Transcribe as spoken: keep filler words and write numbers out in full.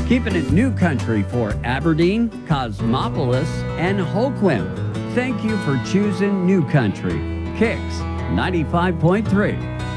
Keeping it new country for Aberdeen, Cosmopolis, and Holquim. Thank you for choosing New Country. Kicks ninety-five point three.